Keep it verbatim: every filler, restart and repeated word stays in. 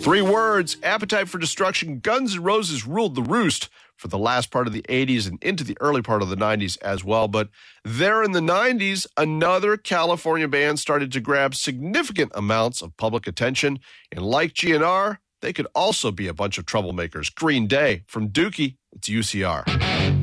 Three words, Appetite for Destruction. Guns N' Roses ruled the roost for the last part of the eighties and into the early part of the nineties as well. But there in the nineties, another California band started to grab significant amounts of public attention. And like G N R, they could also be a bunch of troublemakers. Green Day. From Dookie, it's U C R.